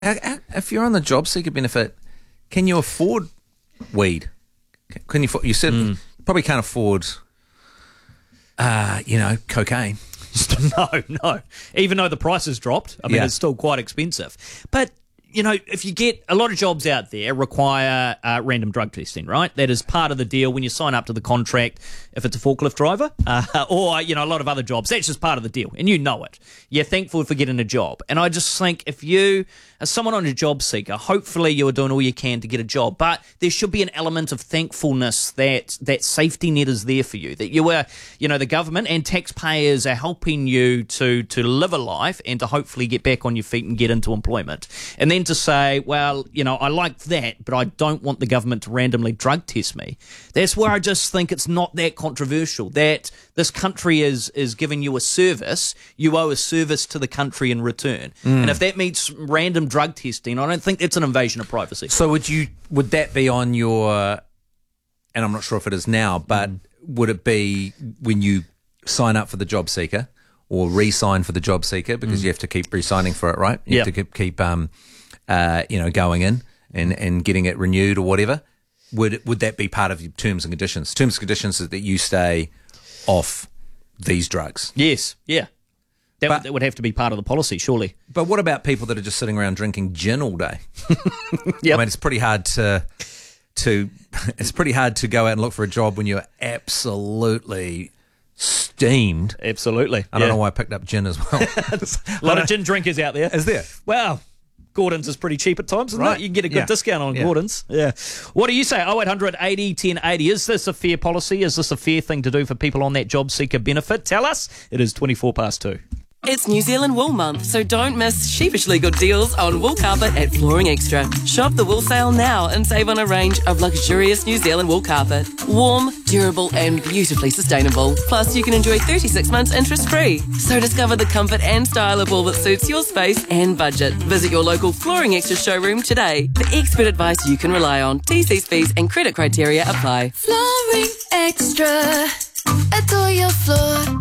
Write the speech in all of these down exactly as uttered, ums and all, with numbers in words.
How, how, if you're on the job seeker benefit, can you afford weed? Can you? You certainly mm. probably can't afford, uh, you know, cocaine. No, no. Even though the price has dropped, I mean, Yeah. it's still quite expensive. But, you know, if you get a lot of jobs out there require uh, random drug testing, right? That is part of the deal when you sign up to the contract. If it's a forklift driver uh, or, you know, a lot of other jobs, that's just part of the deal. And you know it. You're thankful for getting a job. And I just think if you are someone on a job seeker, hopefully you're doing all you can to get a job. But there should be an element of thankfulness that that safety net is there for you. That you are, you know, the government and taxpayers are helping you to, to live a life and to hopefully get back on your feet and get into employment. And then to say, well, you know, I like that, but I don't want the government to randomly drug test me. That's where I just think it's not that controversial, that this country is is giving you a service, you owe a service to the country in return. Mm. And if that means random drug testing, I don't think it's an invasion of privacy. So would you would that be on your, and I'm not sure if it is now, but mm. would it be when you sign up for the job seeker or re-sign for the job seeker, because mm. you have to keep re-signing for it, right? You yep. have to keep, keep um, uh, you know, going in and, and getting it renewed or whatever. Would would that be part of your terms and conditions? Terms and conditions is that you stay off these drugs. Yes, yeah. That, but, would, that would have to be part of the policy, surely. But what about people that are just sitting around drinking gin all day? Yep. I mean, it's pretty hard to to it's pretty hard to go out and look for a job when you're absolutely steamed. Absolutely. I don't yeah. know why I picked up gin as well. A lot of gin drinkers out there. Is there? Well, Gordon's is pretty cheap at times, isn't right. it? You can get a good yeah. discount on yeah. Gordon's. Yeah. What do you say? oh eight hundred eighty ten eighty. Is this a fair policy? Is this a fair thing to do for people on that job seeker benefit? Tell us. It is twenty-four past two. It's New Zealand Wool Month, so don't miss sheepishly good deals on wool carpet at Flooring Extra. Shop the wool sale now and save on a range of luxurious New Zealand wool carpet. Warm, durable and beautifully sustainable. Plus, you can enjoy thirty-six months interest-free. So discover the comfort and style of wool that suits your space and budget. Visit your local Flooring Extra showroom today for expert advice you can rely on. T Cs, fees and credit criteria apply. Flooring Extra. Adore your floor.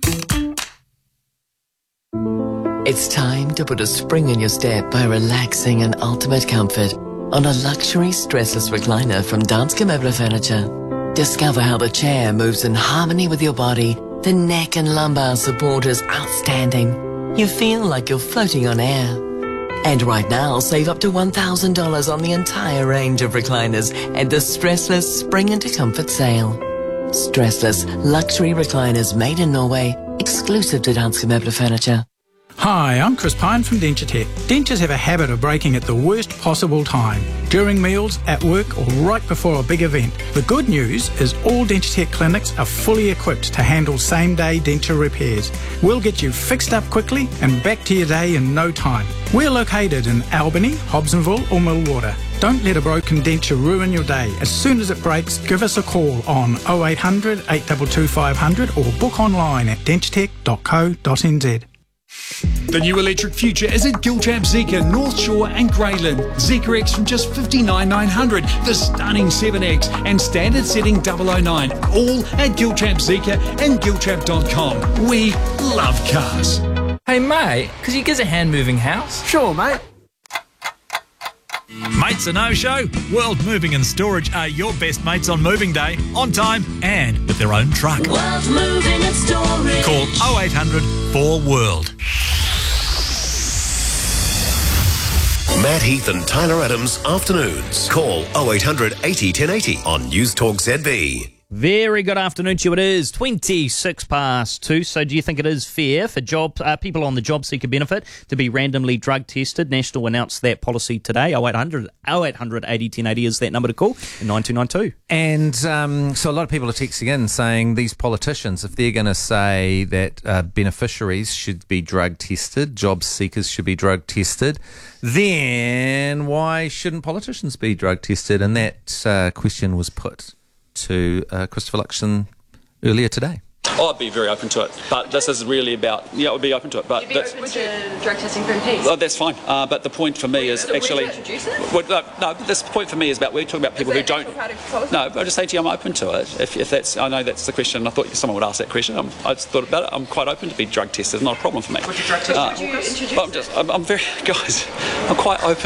It's time to put a spring in your step by relaxing in ultimate comfort on a luxury stressless recliner from Danske Møbler Furniture. Discover how the chair moves in harmony with your body. The neck and lumbar support is outstanding. You feel like you're floating on air. And right now, save up to one thousand dollars on the entire range of recliners at the Stressless Spring into Comfort sale. Stressless luxury recliners made in Norway, exclusive to Danske Møbler Furniture. Hi, I'm Chris Pine from DentaTech. Dentures have a habit of breaking at the worst possible time, during meals, at work or right before a big event. The good news is all DentaTech clinics are fully equipped to handle same-day denture repairs. We'll get you fixed up quickly and back to your day in no time. We're located in Albany, Hobsonville or Millwater. Don't let a broken denture ruin your day. As soon as it breaks, give us a call on oh eight hundred, eight two two, five hundred or book online at dentatech dot co dot n z. The new electric future is at Giltrap Zeekr, North Shore and Greyland. Zeekr X from just fifty-nine thousand nine hundred, the stunning seven X and standard setting double oh nine. All at Giltrap Zeekr and giltrap dot com. We love cars. Hey mate, could you give us a hand moving house? Sure mate. Mates a no-show? World Moving and Storage are your best mates on moving day, on time and with their own truck. World Moving and Storage. Call oh eight hundred four world. Matt Heath and Tyler Adams afternoons. Call oh eight hundred eighty ten eighty on News Talk Z B. Very good afternoon to you. It is twenty-six past two. So do you think it is fair for job uh, people on the job seeker benefit to be randomly drug tested? National announced that policy today. oh eight hundred, oh eight hundred eighty ten eighty is that number to call, and nine two nine two. And um, so a lot of people are texting in saying these politicians, if they're going to say that uh, beneficiaries should be drug tested, job seekers should be drug tested, then why shouldn't politicians be drug tested? And that uh, question was put to uh, Christopher Luxon earlier today. Oh, I'd be very open to it, but this is really about, yeah, I would be open to it. But You'd be open to drug testing for M Ps? Oh, that's fine, uh, but the point for me is So actually... would you introduce it? Well, no, no, this point for me is about, we're talking about people who don't... No, I'm just saying to you, I'm open to it. If, if that's, I know that's the question. I thought someone would ask that question. I'm, I just thought about it. I'm quite open to be drug tested. It's not a problem for me. Would you drug test? Uh, Would you introduce but I'm just, I'm, I'm very, guys, I'm quite open